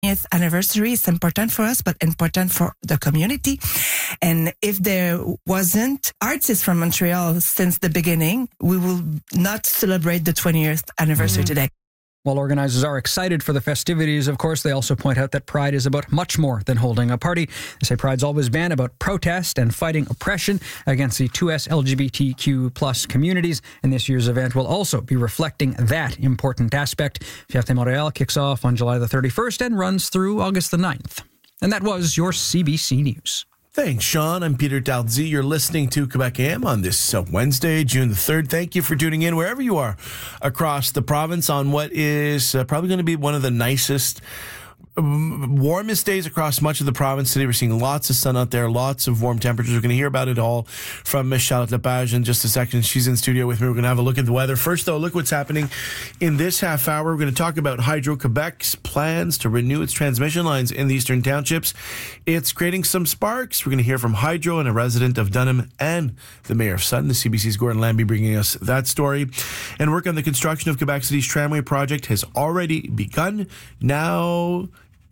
20th anniversary is important for us, but important for the community. And if there wasn't artists from Montreal since the beginning, we will not celebrate the 20th anniversary today. While organizers are excited for the festivities, of course, they also point out that Pride is about much more than holding a party. They say Pride's always been about protest and fighting oppression against the 2S LGBTQ plus communities, and this year's event will also be reflecting that important aspect. Fierté Montréal kicks off on July the 31st and runs through August the 9th. And that was your CBC News. Thanks, Sean. I'm Peter Dalzy. You're listening to Quebec AM on this Wednesday, June the 3rd. Thank you for tuning in wherever you are across the province on what is probably going to be one of the nicest, warmest days across much of the province today. We're seeing lots of sun out there, lots of warm temperatures. We're going to hear about it all from Miss Charlotte Lepage in just a second. She's in studio with me. We're going to have a look at the weather. First, though, look what's happening in this half hour. We're going to talk about Hydro-Quebec's plans to renew its transmission lines in the Eastern Townships. It's creating some sparks. We're going to hear from Hydro and a resident of Dunham and the Mayor of Sutton. The CBC's Gordon Lambie bringing us that story. And work on the construction of Quebec City's tramway project has already begun. Now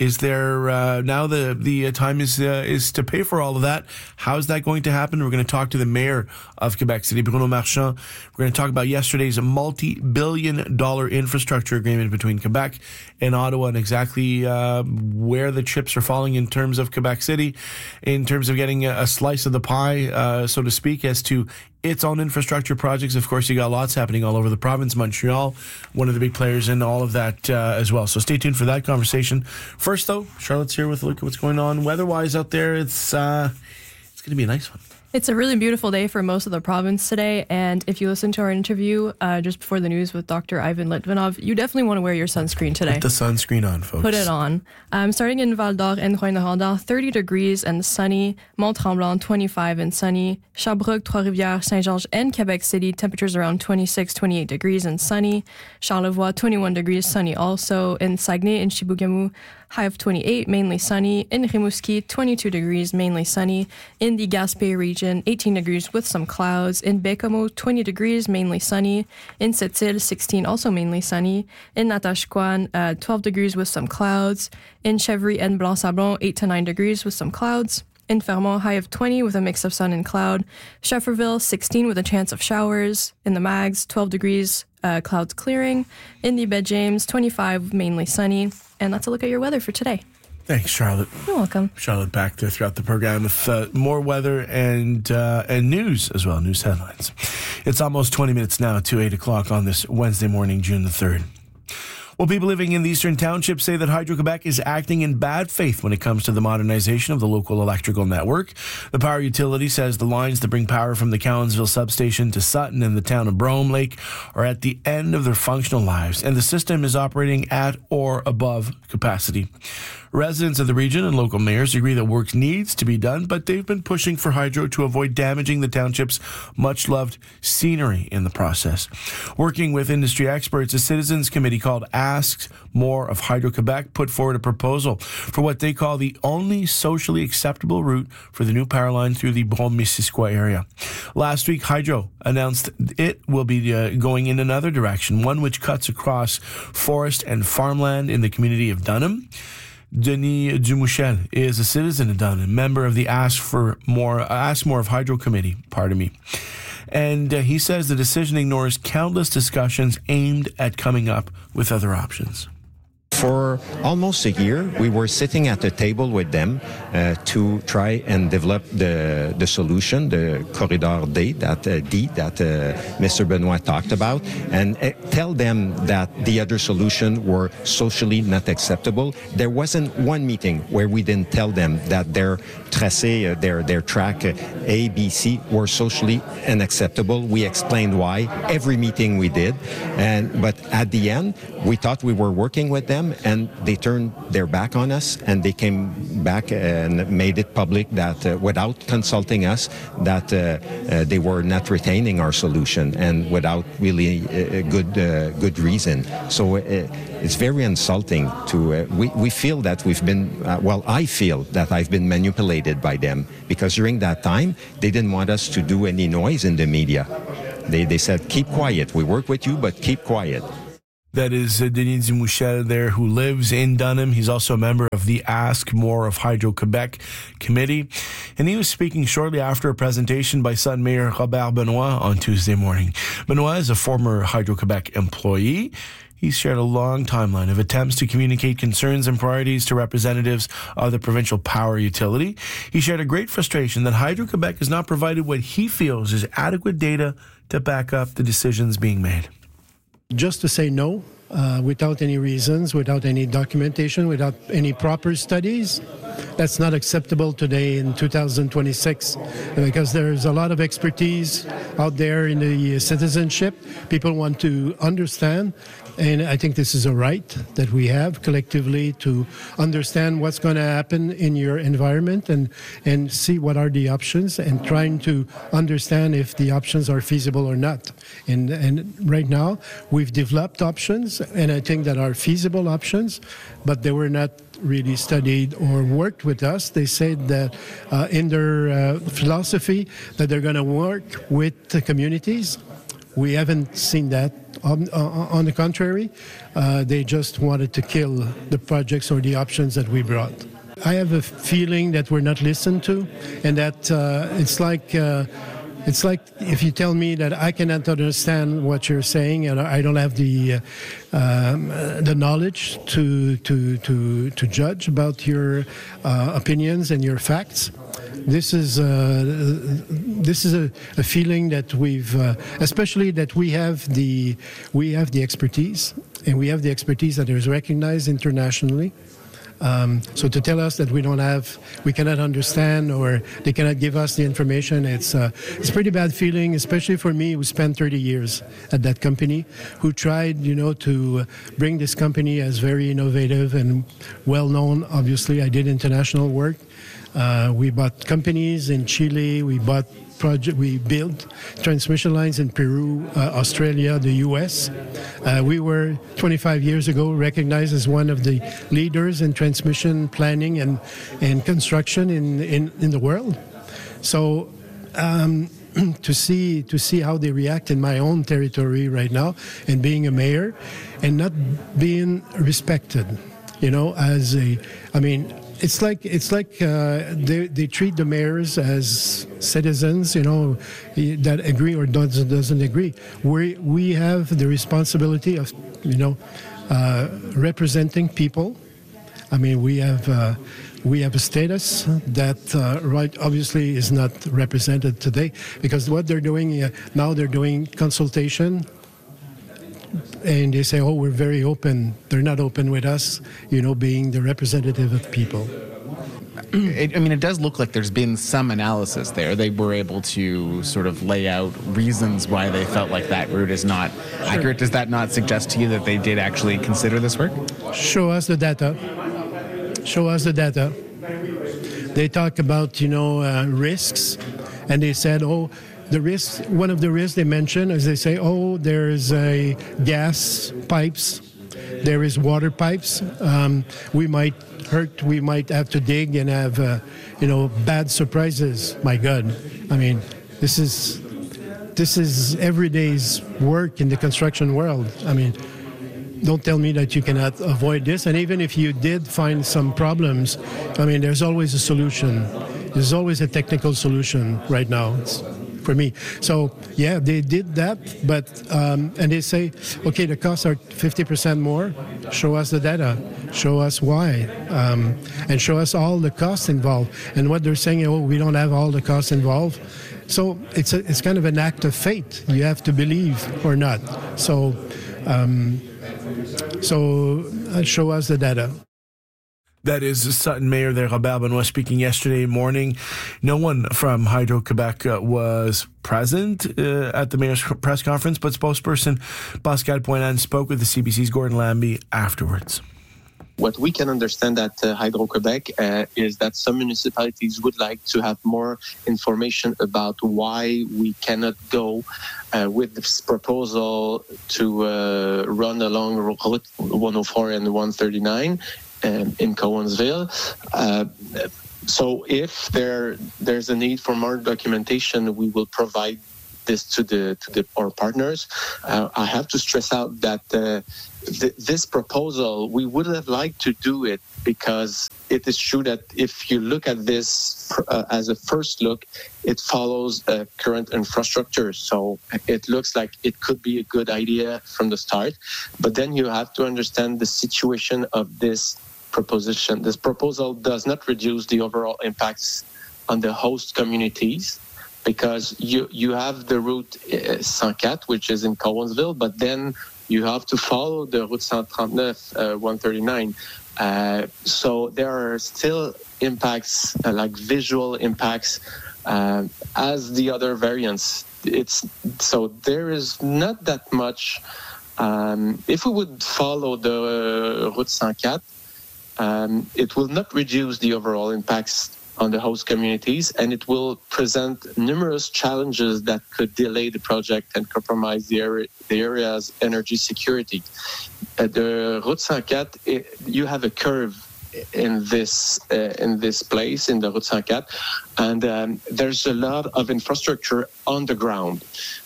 the time is to pay for all of that. How's that going to happen? We're going to talk to the mayor of Quebec City, Bruno Marchand. We're going to talk about yesterday's multi-billion-dollar infrastructure agreement between Quebec and Ottawa and exactly where the chips are falling in terms of Quebec City, in terms of getting a slice of the pie, so to speak, as to its own infrastructure projects. Of course, you got lots happening all over the province. Montreal, one of the big players in all of that as well. So stay tuned for that conversation. First, though, Charlotte's here with a look at what's going on weather-wise out there. It's going to be a nice one. It's a really beautiful day for most of the province today, and if you listen to our interview just before the news with Dr. Ivan Litvinov, you definitely want to wear your sunscreen today. Put the sunscreen on, folks. Put it on. Starting in Val d'Or and Rouyn-Noranda, 30 degrees and sunny. Mont-Tremblant, 25 and sunny. Sherbrooke, Trois-Rivières, Saint-Georges, and Quebec City, temperatures around 26, 28 degrees and sunny. Charlevoix, 21 degrees, sunny also. In Saguenay and Chibougamau, high of 28, mainly sunny. In Rimouski, 22 degrees, mainly sunny. In the Gaspé region, 18 degrees with some clouds. In Bécomo, 20 degrees, mainly sunny. In Sept-Îles, 16, also mainly sunny. In Natashquan, 12 degrees with some clouds. In Chevry and Blanc-Sablon, 8 to 9 degrees with some clouds. In Fermont, high of 20 with a mix of sun and cloud. Schefferville, 16 with a chance of showers. In the Mags, 12 degrees, clouds clearing. In the Baie James, 25, mainly sunny. And that's a look at your weather for today. Thanks, Charlotte. You're welcome. Charlotte back there throughout the program with more weather and news as well, news headlines. It's almost 20 minutes now to 8 o'clock on this Wednesday morning, June the 3rd. Well, people living in the Eastern Townships say that Hydro-Quebec is acting in bad faith when it comes to the modernization of the local electrical network. The power utility says the lines that bring power from the Cowansville substation to Sutton and the town of Brome Lake are at the end of their functional lives, and the system is operating at or above capacity. Residents of the region and local mayors agree that work needs to be done, but they've been pushing for Hydro to avoid damaging the township's much-loved scenery in the process. Working with industry experts, a citizens committee called Ask More of Hydro-Quebec put forward a proposal for what they call the only socially acceptable route for the new power line through the Brome-Missisquoi area. Last week, Hydro announced it will be going in another direction, one which cuts across forest and farmland in the community of Dunham. Denis Dumouchel is a citizen of Dunham, member of the Ask More of Hydro Committee, and he says the decision ignores countless discussions aimed at coming up with other options. For almost a year, we were sitting at the table with them to try and develop the solution, the Corridor D that Mr. Benoit talked about, and tell them that the other solution were socially not acceptable. There wasn't one meeting where we didn't tell them that their tracé, their track A, B, C were socially unacceptable. We explained why every meeting we did, but at the end, we thought we were working with them, and they turned their back on us, and they came back and made it public that without consulting us, that they were not retaining our solution, and without really a good reason. So it's very insulting to. We feel that we've been. I feel that I've been manipulated by them, because during that time they didn't want us to do any noise in the media. They said, keep quiet. We work with you, but keep quiet. That is Denis Dumouchel there, who lives in Dunham. He's also a member of the Ask More of Hydro-Quebec committee. And he was speaking shortly after a presentation by Sutton Mayor Robert Benoit on Tuesday morning. Benoit is a former Hydro-Quebec employee. He's shared a long timeline of attempts to communicate concerns and priorities to representatives of the provincial power utility. He shared a great frustration that Hydro-Quebec has not provided what he feels is adequate data to back up the decisions being made. Just to say no, without any reasons, without any documentation, without any proper studies, that's not acceptable today in 2026, because there's a lot of expertise out there in the citizenship. People want to understand, and I think this is a right that we have collectively to understand what's going to happen in your environment and see what are the options and trying to understand if the options are feasible or not. And right now, we've developed options, and I think that are feasible options, but they were not really studied or worked with us. They said that in their philosophy that they're going to work with the communities. We haven't seen that. On the contrary, they just wanted to kill the projects or the options that we brought. I have a feeling that we're not listened to, and that it's like if you tell me that I cannot understand what you're saying and I don't have the knowledge to judge about your opinions and your facts. This is a feeling that we've, especially that we have the expertise, and we have the expertise that is recognized internationally. So to tell us that we cannot understand, or they cannot give us the information, it's a pretty bad feeling, especially for me, who spent 30 years at that company, who tried, to bring this company as very innovative and well-known. Obviously, I did international work. We bought companies in Chile. We built transmission lines in Peru, Australia, the U.S. We were 25 years ago recognized as one of the leaders in transmission planning and construction in the world. So to see how they react in my own territory right now, and being a mayor and not being respected, It's like they treat the mayors as citizens, that agree or doesn't agree. We have the responsibility of, representing people. I mean, we have a status that obviously is not represented today, because what they're doing now, they're doing consultation. And they say, we're very open. They're not open with us, being the representative of people. It does look like there's been some analysis there. They were able to sort of lay out reasons why they felt like that route is not accurate. Does that not suggest to you that they did actually consider this work? Show us the data. They talk about, risks, and they said, the risk, one of the risks they mention is they say, there's a gas pipes, there is water pipes. We might have to dig and have, bad surprises. My God, this is everyday's work in the construction world. Don't tell me that you cannot avoid this. And even if you did find some problems, there's always a solution. There's always a technical solution right now. For me. So, yeah, they did that, but, and they say, okay, the costs are 50% more. Show us the data. Show us why. And show us all the costs involved. And what they're saying, we don't have all the costs involved. So it's kind of an act of fate. You have to believe or not. So show us the data. That is Sutton Mayor there, Robert Benoit, speaking yesterday morning. No one from Hydro-Quebec was present at the mayor's press conference, but spokesperson Pascal Poinane spoke with the CBC's Gordon Lambie afterwards. What we can understand at Hydro-Quebec is that some municipalities would like to have more information about why we cannot go with this proposal to run along Route 104 and 139 in Cowansville. So if there's a need for more documentation, we will provide this to our partners. I have to stress out that this proposal, we would have liked to do it because it is true that if you look at this as a first look, it follows current infrastructure. So it looks like it could be a good idea from the start. But then you have to understand the situation of this proposition. This proposal does not reduce the overall impacts on the host communities, because you have the route 104, which is in Cowansville, but then you have to follow the route 139, 139. So there are still impacts, like visual impacts, as the other variants. So there is not that much. If we would follow the route 104, it will not reduce the overall impacts on the host communities, and it will present numerous challenges that could delay the project and compromise the area's energy security. The Route 104, you have a curve in this place, in the Route 104, and there's a lot of infrastructure on the ground,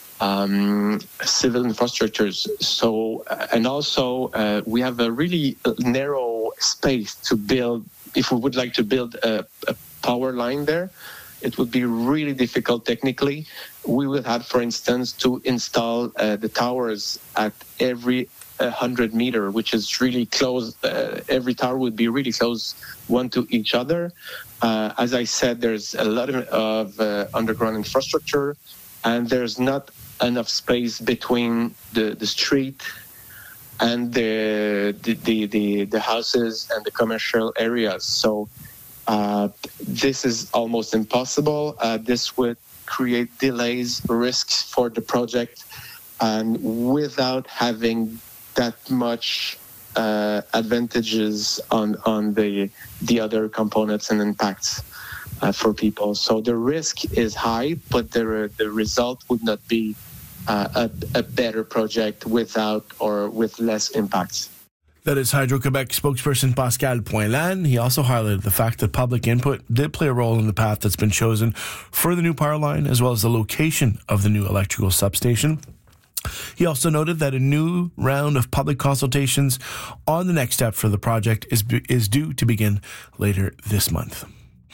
civil infrastructures. So, and also we have a really narrow space to build. If we would like to build a power line there, it would be really difficult technically. We would have, for instance, to install the towers at every 100 meter, which is really close. Every tower would be really close one to each other. As I said, there's a lot of underground infrastructure, and there's not enough space between the street and the houses and the commercial areas. So this is almost impossible. This would create delays, risks for the project, and without having that much advantages on the other components and impacts for people. So the risk is high, but the result would not be a better project without or with less impacts. That is Hydro-Quebec spokesperson Pascal Poinlan. He also highlighted the fact that public input did play a role in the path that's been chosen for the new power line, as well as the location of the new electrical substation. He also noted that a new round of public consultations on the next step for the project is due to begin later this month.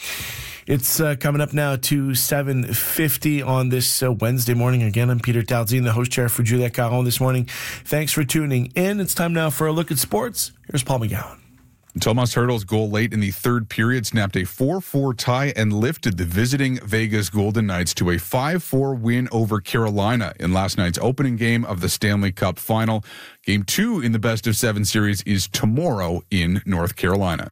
It's coming up now to 7:50 on this Wednesday morning. Again, I'm Peter Taldine, the host chair for Juliette Caron this morning. Thanks for tuning in. It's time now for a look at sports. Here's Paul McGowan. Tomas Hertl's goal late in the third period snapped a 4-4 tie and lifted the visiting Vegas Golden Knights to a 5-4 win over Carolina in last night's opening game of the Stanley Cup Final. Game 2 in the best-of-7 series is tomorrow in North Carolina.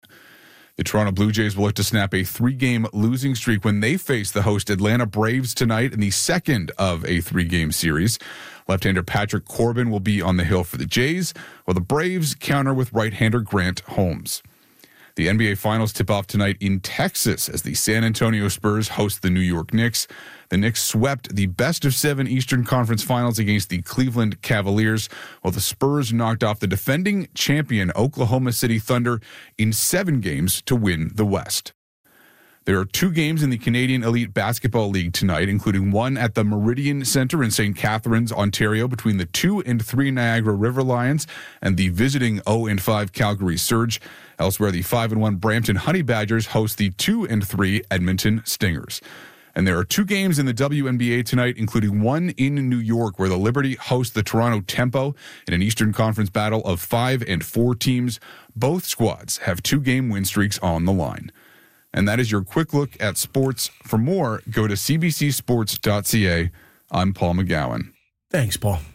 The Toronto Blue Jays will look to snap a 3-game losing streak when they face the host Atlanta Braves tonight in the second of a 3-game series. Left-hander Patrick Corbin will be on the hill for the Jays, while the Braves counter with right-hander Grant Holmes. The NBA Finals tip off tonight in Texas as the San Antonio Spurs host the New York Knicks. The Knicks swept the best-of-7 Eastern Conference Finals against the Cleveland Cavaliers, while the Spurs knocked off the defending champion Oklahoma City Thunder in 7 games to win the West. There are 2 games in the Canadian Elite Basketball League tonight, including one at the Meridian Centre in St. Catharines, Ontario, between the 2-3 Niagara River Lions and the visiting 0-5 Calgary Surge. Elsewhere, the 5-1 Brampton Honey Badgers host the 2-3 Edmonton Stingers. And there are 2 games in the WNBA tonight, including one in New York, where the Liberty hosts the Toronto Tempo in an Eastern Conference battle of 5 and 4 teams. Both squads have 2-game win streaks on the line. And that is your quick look at sports. For more, go to cbcsports.ca. I'm Paul McGowan. Thanks, Paul.